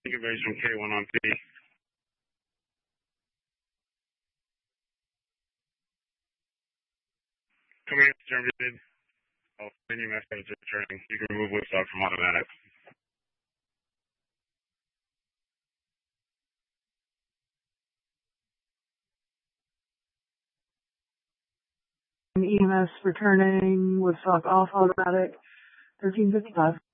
Conversion K1 on P. Command terminated. I'll send you message returning. You can remove Woodstock from automatic. EMS returning, Woodstock off automatic, 1355.